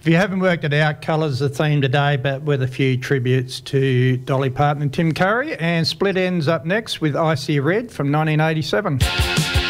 If you haven't worked it out, colour's the theme today, but with a few tributes to Dolly Parton and Tim Curry. And Split Enz up next with Icy Red from 1987.